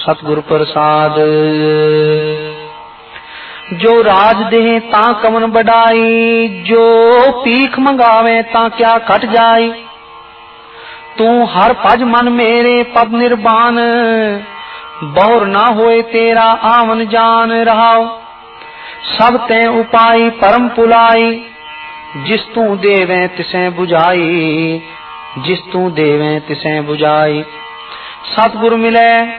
सतगुर प्रसाद। जो राज देह ता कवन बढ़ाई, जो पीख मंगावे ता क्या घट जाई। तू हर भज मन मेरे पद निर्वाण, बहुर ना होए तेरा आवन जान रहाओ। सब तै उपाय परम पुलाई, जिस तू देवें तिसें बुझाई, जिस तू देवें तिसें बुझाई। सतगुर मिले